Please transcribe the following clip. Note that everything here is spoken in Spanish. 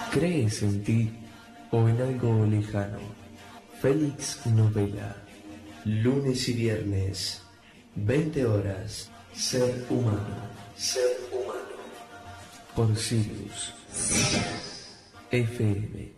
¿Crees en ti o en algo lejano? Félix Novela. Lunes y viernes, 20 horas. Ser humano. Ser humano. Por Sirius FM.